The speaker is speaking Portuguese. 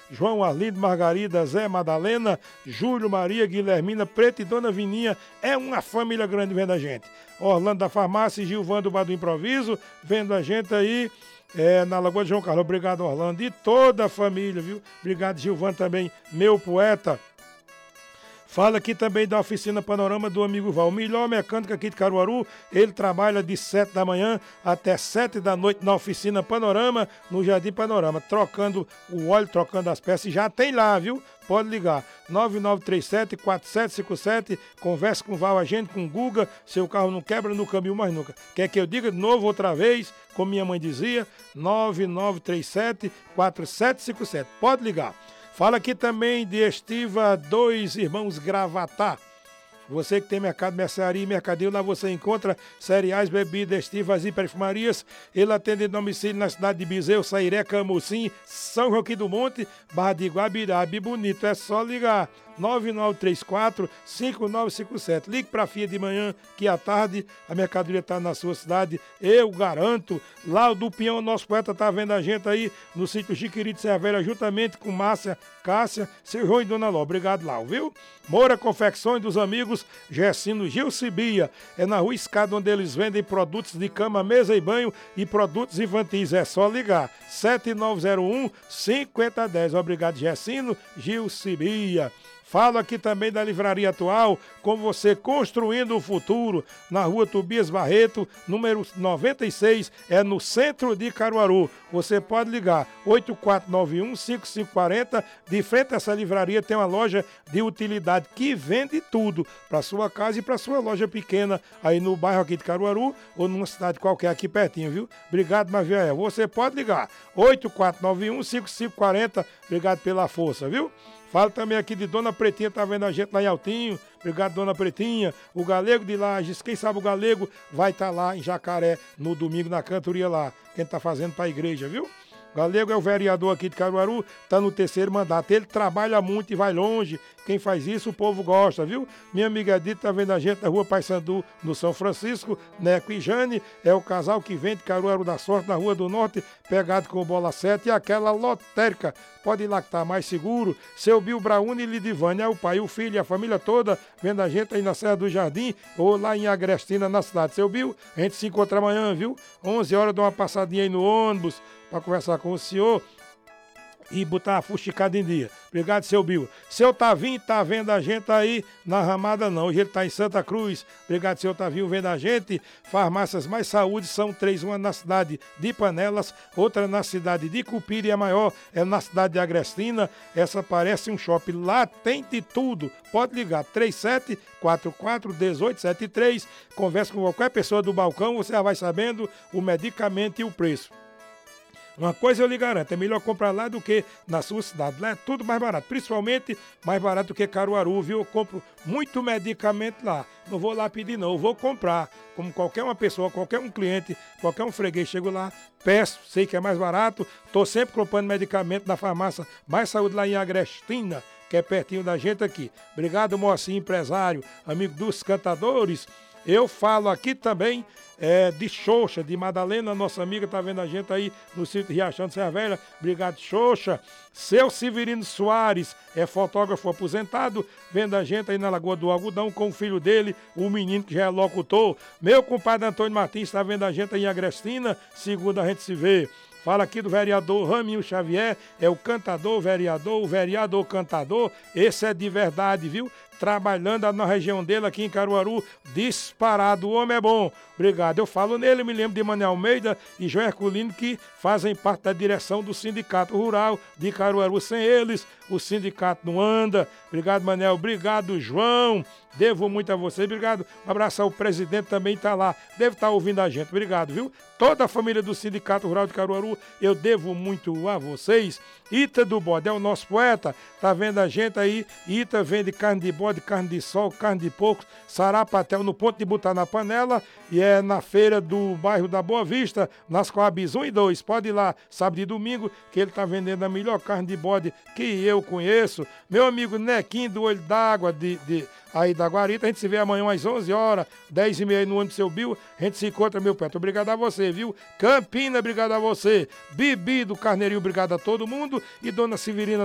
João Arlindo, Margarida, Zé, Madalena, Júlio, Maria, Guilhermina, Preto e Dona Vininha. É uma família grande vendo a gente. Orlando da Farmácia e Gilvando Bar do Improviso, vendo a gente aí. Na Lagoa de João Carlos. Obrigado, Orlando. E toda a família, viu? Obrigado, Gilvan, também, meu poeta. Fala aqui também da oficina Panorama do amigo Val. O melhor mecânico aqui de Caruaru. Ele trabalha de 7 da manhã até 7 da noite na oficina Panorama, no Jardim Panorama. Trocando o óleo, trocando as peças. Já tem lá, viu? Pode ligar. 9937-4757. Converse com o Val, agente com o Guga. Seu carro não quebra no caminho mais nunca. Quer que eu diga de novo outra vez? Como minha mãe dizia. 9937-4757. Pode ligar. Fala aqui também de Estiva Dois Irmãos Gravatá. Você que tem mercado, mercearia e mercadinho, lá você encontra cereais, bebidas, estivas e perfumarias. Ele atende em domicílio na cidade de Bezerro, Sairé, Camucim, São Joaquim do Monte, Barra de Guabirabe. Bonito, é só ligar. 9934-5957. Ligue para a FIA de manhã, que à tarde a mercadoria está na sua cidade. Eu garanto. Lá o do Pinhão, nosso poeta, está vendo a gente aí no sítio Jiquiri de Cerveira, juntamente com Márcia, Cássia, seu João e Dona Ló. Obrigado lá, viu? Moura Confecções dos amigos Gessino Gilcibia. É na Rua Escada, onde eles vendem produtos de cama, mesa e banho e produtos infantis. É só ligar. 7901-5010. Obrigado, Gessino Gilcibia. Falo aqui também da Livraria Atual, com você construindo o futuro, na Rua Tobias Barreto, número 96, é no centro de Caruaru. Você pode ligar 8491-5540. De frente a essa livraria tem uma loja de utilidade que vende tudo para sua casa e para sua loja pequena aí no bairro aqui de Caruaru ou numa cidade qualquer aqui pertinho, viu? Obrigado, Maviael. Você pode ligar 8491-5540. Obrigado pela força, viu? Falo também aqui de Dona Pretinha, tá vendo a gente lá em Altinho. Obrigado, Dona Pretinha. O Galego de Lages, quem sabe o Galego vai estar lá em Jacaré no domingo na cantoria lá. Quem tá fazendo pra igreja, viu? Galego é o vereador aqui de Caruaru, tá no 3º mandato. Ele trabalha muito e vai longe. Quem faz isso, o povo gosta, viu? Minha amiga Edith tá vendo a gente na Rua Paissandu, no São Francisco. Neco e Jane é o casal que vem de Caruaru da Sorte, na Rua do Norte, pegado com o Bola 7 e aquela lotérica. Pode ir lá que tá mais seguro. Seu Bill Brauni e Lidivane é o pai, o filho e a família toda vendo a gente aí na Serra do Jardim ou lá em Agrestina, na cidade. Seu Bill, a gente se encontra amanhã, viu? 11 horas, dá uma passadinha aí no ônibus para conversar com o senhor e botar a fuxicada em dia. Obrigado, seu Bill. Seu Tavinho tá vendo a gente aí na Ramada não. Hoje ele tá em Santa Cruz. Obrigado, seu Tavinho, vendo a gente. Farmácias Mais Saúde são 3, uma na cidade de Panelas, outra na cidade de Cupira e a maior é na cidade de Agrestina. Essa parece um shopping. Lá tem de tudo. Pode ligar 3744-1873. Converse com qualquer pessoa do balcão, você já vai sabendo o medicamento e o preço. Uma coisa eu lhe garanto, é melhor comprar lá do que na sua cidade. Lá é tudo mais barato, principalmente mais barato do que Caruaru, viu? Eu compro muito medicamento lá. Não vou lá pedir não, eu vou comprar. Como qualquer uma pessoa, qualquer um cliente, qualquer um freguês, chego lá, peço, sei que é mais barato. Estou sempre comprando medicamento na farmácia Mais Saúde lá em Agrestina, que é pertinho da gente aqui. Obrigado, Moacir, empresário, amigo dos cantadores. Eu falo aqui também de Xoxa, de Madalena, nossa amiga, tá vendo a gente aí no sítio Riachão de Serra Velha. Obrigado, Xoxa. Seu Severino Soares é fotógrafo aposentado, vendo a gente aí na Lagoa do Algodão com o filho dele, o menino que já é locutor. Meu compadre Antônio Martins tá vendo a gente aí em Agrestina, segunda a gente se vê. Fala aqui do vereador Raminho Xavier, é o cantador, o vereador cantador, esse é de verdade, viu? Trabalhando na região dele aqui em Caruaru, disparado, o homem é bom. Obrigado, eu falo nele, me lembro de Manuel Almeida e João Herculino, que fazem parte da direção do Sindicato Rural de Caruaru. Sem eles, o sindicato não anda. Obrigado, Manel, obrigado, João. Devo muito a você, obrigado. Um abraço ao presidente, também está lá, deve estar ouvindo a gente, obrigado, viu? Toda a família do Sindicato Rural de Caruaru, eu devo muito a vocês. Ita do Bode é o nosso poeta, tá vendo a gente aí? Ita vende carne de bode, carne de sol, carne de porco, sarapatel no ponto de botar na panela, e é na feira do bairro da Boa Vista, nas Coabis 1 e 2. Pode ir lá, sábado e domingo, que ele tá vendendo a melhor carne de bode que eu conheço. Meu amigo Nequinho do Olho d'Água, aí da Guarita, a gente se vê amanhã às 11 horas, 10h30 no ônibus Seu Bill, a gente se encontra, meu pé. Obrigado a você, viu? Campina, obrigado a você. Bibi do Carneirinho, obrigado a todo mundo. E Dona Severina